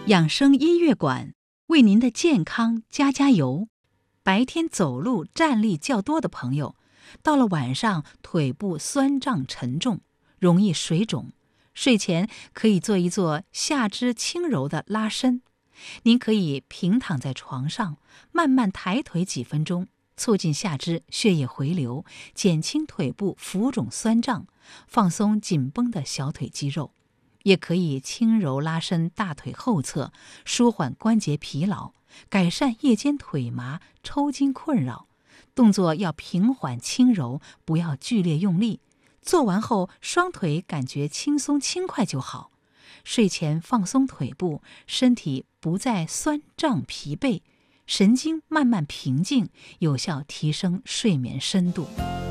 养生音乐馆为您的健康加油。白天走路站立较多的朋友，到了晚上腿部酸胀沉重，容易水肿，睡前可以做一做下肢轻柔的拉伸。您可以平躺在床上，慢慢抬腿几分钟，促进下肢血液回流，减轻腿部浮肿酸胀，放松紧绷的小腿肌肉。也可以轻柔拉伸大腿后侧，舒缓关节疲劳，改善夜间腿麻、抽筋困扰。动作要平缓轻柔，不要剧烈用力。做完后，双腿感觉轻松轻快就好。睡前放松腿部，身体不再酸胀疲惫，神经慢慢平静，有效提升睡眠深度。